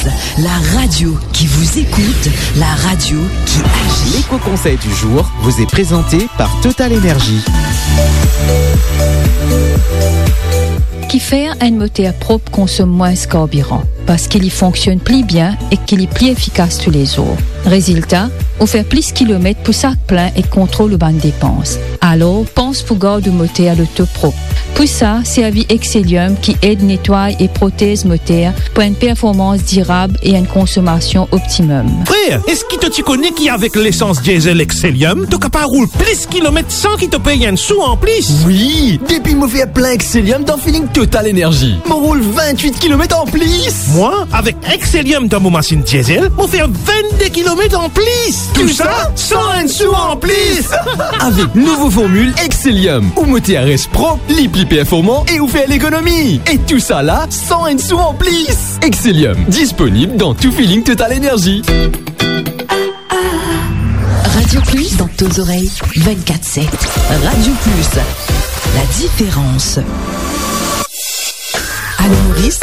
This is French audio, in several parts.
la radio qui vous écoute, la radio qui agit. L'éco-conseil du jour vous est présenté par Total Énergie. Qui faire un moteur propre consomme moins de carburant parce qu'il y fonctionne plus bien et qu'il est plus efficace tous les jours. Résultat, on fait plus de kilomètres pour sac plein et contrôle bonne dépense. Alors, pense pour garder le moteur l'auto propre. Pour ça, c'est Avis Excellium qui aide, nettoie et protège le moteur pour une performance durable et une consommation optimum. Frère, est-ce que tu connais qu'avec l'essence diesel Excellium, tu capable rouler plus de kilomètres sans qu'il te paye un sou en plus? Oui, depuis me fait plein Excellium dans Feeling Total Énergie. Me roule 28 km en plus. Moi, avec Excellium dans mon machine diesel, on fait 22 km en plus. Tout ça sans un sou en plus. Avec nouveau formule Excellium, ou moteur RS Pro, plus performant et vous fait l'économie. Et tout ça là, sans un sou en plus. Excellium, disponible dans tout Feeling Total Énergie. Radio Plus dans tes oreilles, 24/7. Radio Plus, la différence. Allô Maurice,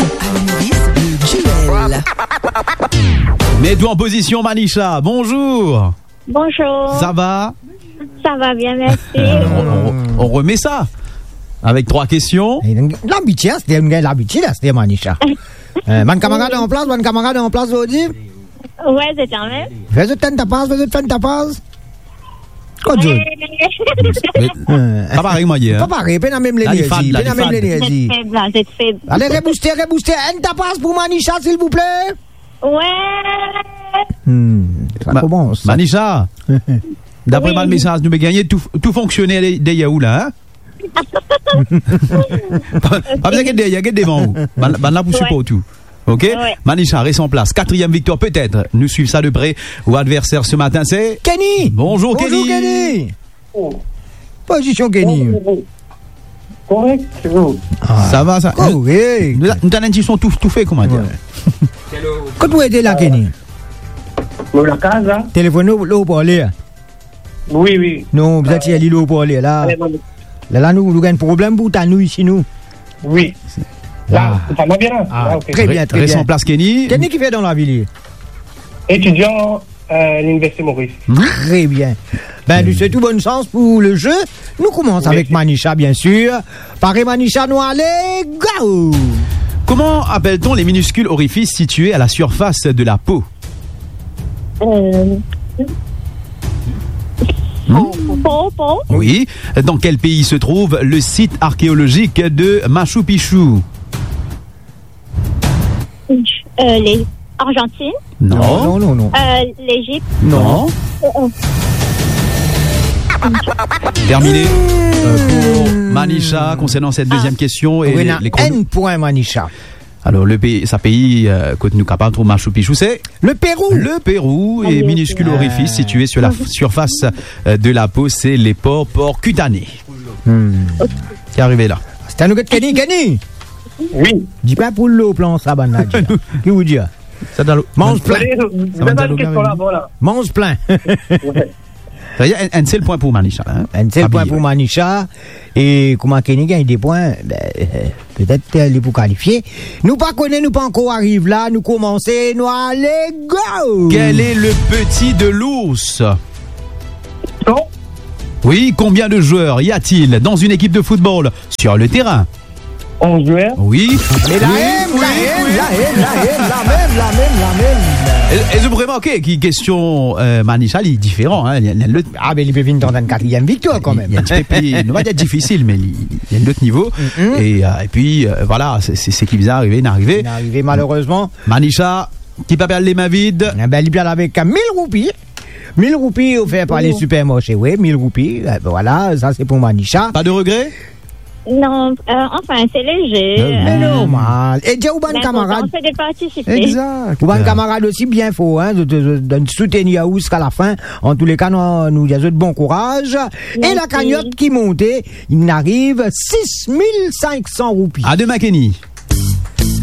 le duel. Mets-toi en position, Manisha. Bonjour. Bonjour. Ça va? Ça va bien, merci. On remet ça avec 3 questions. L'habitude, c'était Manisha. Mon camarade en place, vous dites? Ouais, c'est quand même. Fais-le ta passe. Quoi, John? Pas pareil, moi, hier. Pas pareil, peine à même l'énergie. C'est faible. Allez, rebooster. Un tapas pour Manisha, s'il vous plaît. Ouais. Ça commence. Manisha, d'après le message, nous avons gagné tout fonctionnait des Yahoo là, hein? Pas besoin qu'il y ait des vents. Ben là, vous suppose tout. Ok? Ouais. Manisha reste en place. 4e victoire peut-être. Nous suivons ça de près. Ou adversaire ce matin, c'est Kenny. Bonjour Kenny. Position Kenny. Correct, Ça va, ça? Oh, oui. Nous avons un petit son tout fait, comment dire? Quand vous êtes là, Kenny? La casa? Téléphone au parler. Oui. Non, vous êtes à l'île au parler. Là, nous avons un problème pour nous ici, nous. Oui. Là, ça va bien. Okay. Très bien. Reste en place, Kenny. Kenny qui fait dans la ville? Étudiant à l'Université Maurice. Très bien. Nous souhaitons bonne chance pour le jeu. Nous commençons avec Manisha, bien sûr. Pareil, Manisha, nous allez, go! Comment appelle-t-on les minuscules orifices situés à la surface de la peau? Oui. Dans quel pays se trouve le site archéologique de Machu Picchu? Les Argentine. Non. L'Égypte. Non. Terminé pour Manisha concernant cette deuxième question et les N point Manisha. Alors le pays que nous capable de Machu Picchu, c'est le Pérou. Le Pérou et minuscule orifice situé sur la surface de la peau, c'est les pores cutanés. Qui est arrivé là. C'est un nougat Kenny. Oui. Dis pas pour l'eau plan ça banane. Qui vous dit? Ça dans l'eau. Mange plein. Mange plein. Un seul point pour Manisha. Un seul point pour Manisha. Et comment Kenny gagne des points, peut-être les pour qualifier. Nous pas connaît, nous pas encore arrive là. Nous commençons, nous allez go. Quel est le petit de l'ours? Non. Oui, combien de joueurs y a-t-il dans une équipe de football sur le terrain? 11 joueurs. Oui. Mais la même. Et vous remarquez que question Manisha, il est différent. Hein. Mais il peut venir dans une 4e victoire quand même. Il y a un petit peu plus, on va dire difficile, mais il y a un autre niveau. Et puis, voilà, c'est ce qui vous est arrivé, n'arrivé malheureusement. Manisha, qui peut perdre les mains vides. Il perd avec 1000 roupies. 1000 roupies offertes par les supermarchés. Oui, 1000 roupies. Voilà, ça c'est pour Manisha. Pas de regret? Non, enfin, c'est léger. Mais normal. Et déjà, ou bon camarade. On fait de participer. Exact. Ou bon camarade aussi bien faux, hein, de soutenir jusqu'à la fin. En tous les cas, nous avons de bon courage. Merci. Et la cagnotte qui montait, il n'arrive 6500 roupies. À demain, Kenny.